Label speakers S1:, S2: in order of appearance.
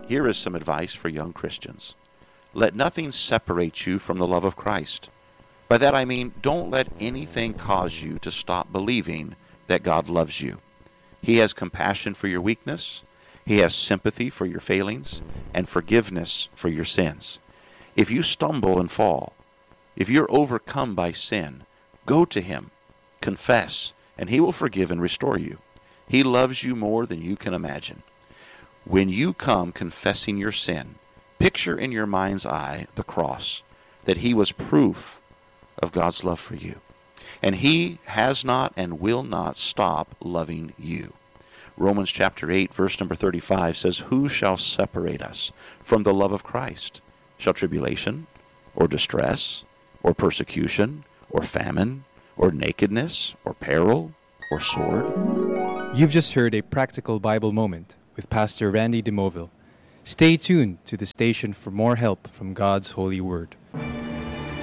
S1: Here is some advice for young Christians. Let nothing separate you from the love of Christ. By that I mean, don't let anything cause you to stop believing that God loves you. He has compassion for your weakness. He has sympathy for your failings and forgiveness for your sins. If you stumble and fall, if you're overcome by sin, go to Him, confess, and He will forgive and restore you. He loves you more than you can imagine. When you come confessing your sin, picture in your mind's eye the cross, that He was proof of God's love for you. And He has not and will not stop loving you. Romans chapter 8, verse number 35 says, "Who shall separate us from the love of Christ? Shall tribulation, or distress, or persecution, or famine, or nakedness, or peril, or sword?"
S2: You've just heard a practical Bible moment with Pastor Randy DeMoville. Stay tuned to the station for more help from God's holy word.